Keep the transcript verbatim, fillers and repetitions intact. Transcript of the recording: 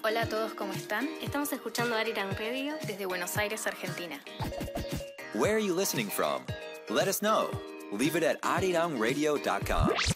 Hola a todos, ¿cómo están? Estamos escuchando Arirang Radio desde Buenos Aires, Argentina. Where are you listening from? Let us know. Leave it at arirang radio dot com.